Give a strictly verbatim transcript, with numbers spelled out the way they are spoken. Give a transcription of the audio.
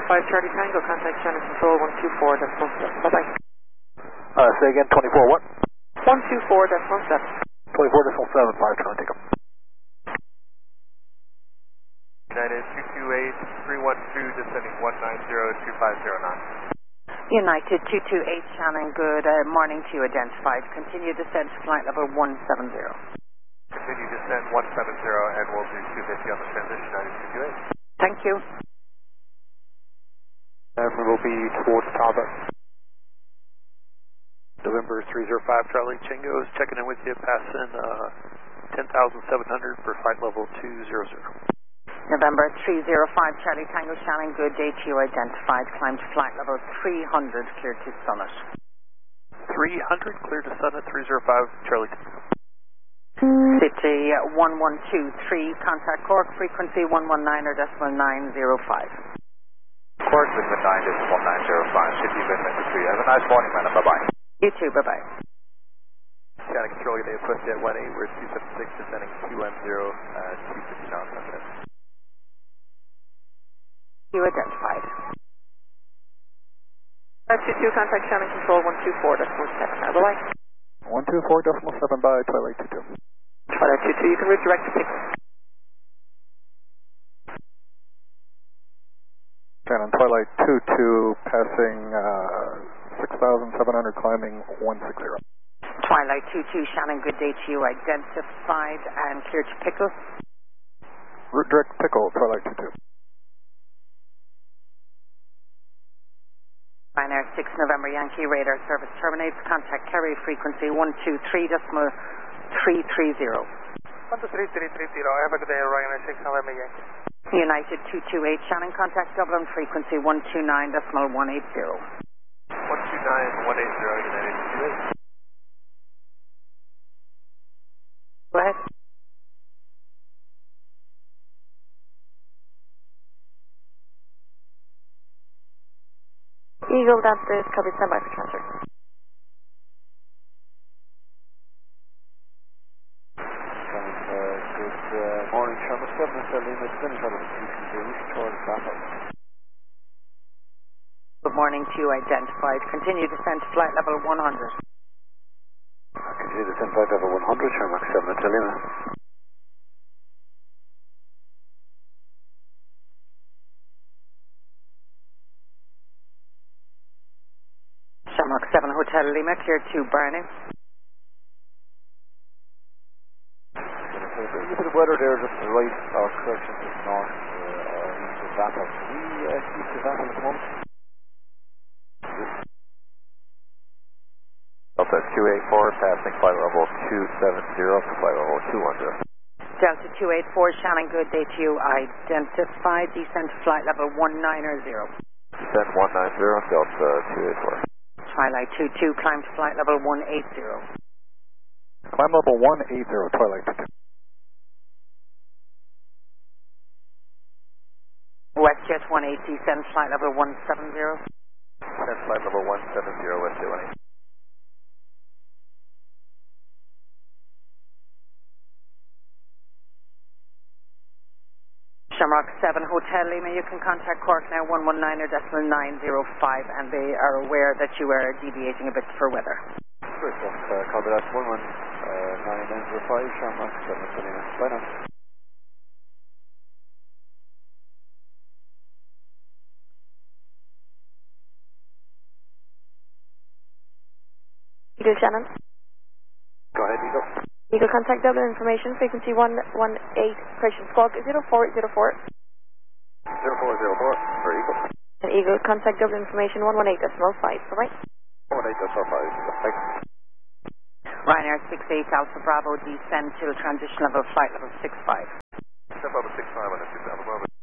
five Charlie Tango, contact Shannon Control one two four decimal seven. Bye-bye. Uh, say again, twenty-four what? one two four decimal seven. twenty-four decimal seven, five Charlie Tango. United two two eight, three one two, descending one nine zero, two five zero nine. United two two eight Shannon, good uh, morning to you, identified. Continue descent to flight level one seven zero. Continue descent one seven zero, and we'll do two fifty on the transition, United two two eight. Thank you. And we will be towards Talbot. November three zero five Charlie Tango is checking in with you, passing uh, ten thousand seven hundred for flight level two zero zero. November three zero five Charlie Tango Shannon, good day to you, identified. Climb to flight level three hundred, clear to Summit. three hundred, clear to Summit, three zero five Charlie Tango. City one one two three, contact Cork, frequency one one nine or decimal nine zero five. Cork, liquid nine decimal nine zero five, should be been three. Have a nice morning, madam. Bye-bye. You too, bye-bye. Shannon Control, you may push at one eight, we're two seven six, descending two one zero, uh, two fifty knots on this. You identified. five two two, contact Shannon Control one two four decimal seven. Bye-bye. one two four decimal seven by Twilight two two. Twilight two two, you can route direct to Pickle. Shannon, Twilight two two, passing uh, six thousand seven hundred, climbing one six zero. Twilight two two Shannon, good day to you, identified and clear to Pickle. Route direct Pickle, Twilight two two. Ryanair six November Yankee radar service terminates. Contact Kerry, frequency one two three decimal three three zero. one two three three three zero, have a good day, Ryanair six November Yankee. United two two eight Shannon, contact Dublin, frequency one two nine decimal one eight zero. one two nine one eight zero, United two two eight. Go ahead. Eagle downstairs, copy, stand by for transfer. Uh, good uh, morning, Sherman seven, Hotel Lima, descending level two two zero, towards Baffle. Good morning to you, identified. Continue descent to flight level one hundred. Uh, continue descent flight level one hundred, Sherman seven, Hotel Lima. Shamrock seven Hotel Lima, clear to Barney. A little bit of weather there, just to the right, or correction to the north, uh, or east of Baffle. Can we uh, keep to Baffle at the moment? Delta two eight four, passing flight level two seven zero for flight level two one zero. Delta two eight four Shannon, good day to you, identified. Descent to flight level one nine zero. Descent one nine zero, Delta two eight four. Twilight two two, climb to flight level one eight zero. Climb level one eight zero, Twilight two two. WestJet one eight, descend flight level one seven zero. Descent flight level one seven zero, WestJet one eight. Shamrock seven Hotel Lima, you can contact Cork now one one nine or decimal nine zero five, and they are aware that you are deviating a bit for weather. Great stuff, uh, copy that, one one nine nine zero five, Sherman seven, Hotel Lima. Bye now. Eagle Shannon. Go ahead, Eagle. Eagle, contact Dublin information, frequency one one eight, correction, squawk zero four zero four. zero four zero four, for Eagle. And Eagle, contact Dublin information one one eight decimal five. Bye-bye. one one eight decimal five, thanks. Ryanair six eight Alpha Bravo, descend till transition level flight level six five. Step level six five on the two seven,